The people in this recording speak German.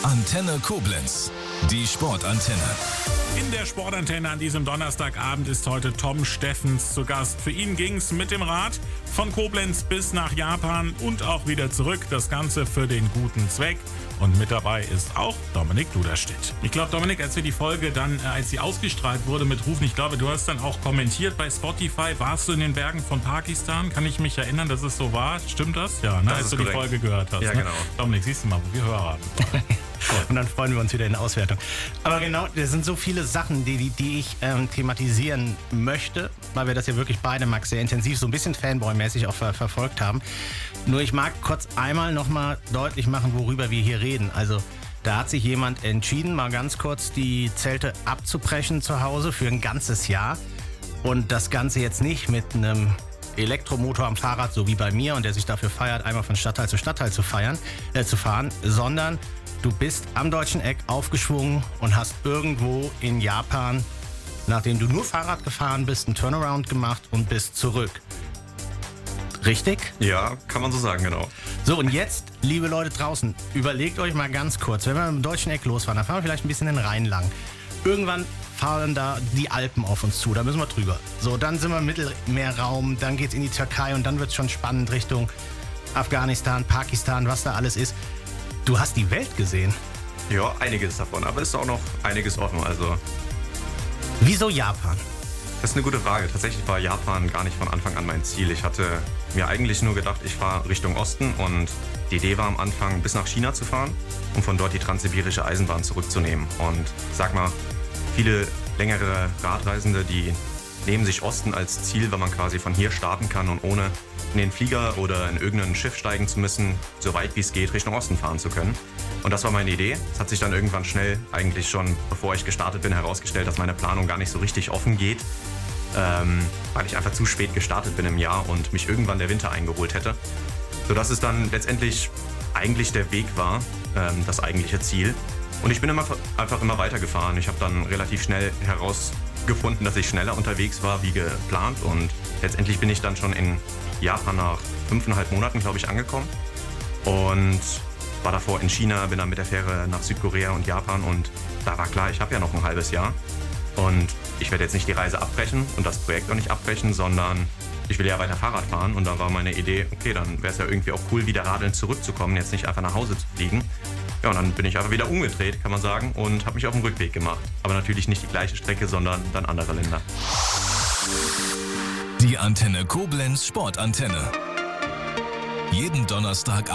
Antenne Koblenz, die Sportantenne. In der Sportantenne an diesem Donnerstagabend ist heute Tom Steffens zu Gast. Für ihn ging's mit dem Rad von Koblenz bis nach Japan und auch wieder zurück. Das Ganze für den guten Zweck. Und mit dabei ist auch Dominik Duderstedt. Ich glaube, Dominik, als wir die Folge dann, als sie ausgestrahlt wurde mit Rufen, ich glaube, du hast dann auch kommentiert bei Spotify. Warst du in den Bergen von Pakistan? Kann ich mich erinnern, dass es so war? Stimmt das? Ja, ne? Als du die Folge gehört hast. Ja, ne? genau. Dominik, siehst du mal, wo wir Hörer haben. Und dann freuen wir uns wieder in der Auswertung. Aber genau, das sind so viele Sachen, die ich thematisieren möchte, weil wir das ja wirklich beide, Max, sehr intensiv, so ein bisschen Fanboy-mäßig auch verfolgt haben. Nur ich mag kurz einmal nochmal deutlich machen, worüber wir hier reden. Also da hat sich jemand entschieden, mal ganz kurz die Zelte abzubrechen zu Hause für ein ganzes Jahr. Und das Ganze jetzt nicht mit einem Elektromotor am Fahrrad, so wie bei mir, und der sich dafür feiert, einmal von Stadtteil zu Stadtteil zu fahren, sondern du bist am Deutschen Eck aufgeschwungen und hast irgendwo in Japan, nachdem du nur Fahrrad gefahren bist, einen Turnaround gemacht und bist zurück. Richtig? Ja, kann man so sagen, genau. So, und jetzt, liebe Leute draußen, überlegt euch mal ganz kurz, wenn wir am Deutschen Eck losfahren, dann fahren wir vielleicht ein bisschen den Rhein lang. Irgendwann fahren da die Alpen auf uns zu, da müssen wir drüber. So, dann sind wir im Mittelmeerraum, dann geht's in die Türkei und dann wird's schon spannend Richtung Afghanistan, Pakistan, was da alles ist. Du hast die Welt gesehen. Ja, einiges davon, aber es ist auch noch einiges offen. Also, Wieso Japan? das ist eine gute Frage. Tatsächlich war Japan gar nicht von Anfang an mein Ziel. Ich hatte mir eigentlich nur gedacht, ich fahre Richtung Osten und die Idee war am Anfang, bis nach China zu fahren, um von dort die transsibirische Eisenbahn zurückzunehmen. Und sag mal, viele längere Radreisende, die nehmen sich Osten als Ziel, weil man quasi von hier starten kann und ohne in den Flieger oder in irgendein Schiff steigen zu müssen, so weit wie es geht, Richtung Osten fahren zu können. Und das war meine Idee. Es hat sich dann irgendwann schnell, eigentlich schon bevor ich gestartet bin, herausgestellt, dass meine Planung gar nicht so richtig offen geht, weil ich einfach zu spät gestartet bin im Jahr und mich irgendwann der Winter eingeholt hätte. Sodass es dann letztendlich eigentlich der Weg war, das eigentliche Ziel. Und ich bin einfach immer weitergefahren. Ich habe dann relativ schnell herausgefunden, dass ich schneller unterwegs war wie geplant. Und letztendlich bin ich dann schon in Japan nach 5,5 Monaten, glaube ich, angekommen. Und war davor in China, bin dann mit der Fähre nach Südkorea und Japan. Und da war klar, ich habe ja noch ein halbes Jahr. Und ich werde jetzt nicht die Reise abbrechen und das Projekt auch nicht abbrechen, sondern ich will ja weiter Fahrrad fahren. Und da war meine Idee, okay, dann wäre es ja irgendwie auch cool, wieder radeln zurückzukommen, jetzt nicht einfach nach Hause zu fliegen. Ja, und dann bin ich einfach wieder umgedreht, kann man sagen, und habe mich auf den Rückweg gemacht. Aber natürlich nicht die gleiche Strecke, sondern dann andere Länder. Die Antenne Koblenz Sportantenne. Jeden Donnerstag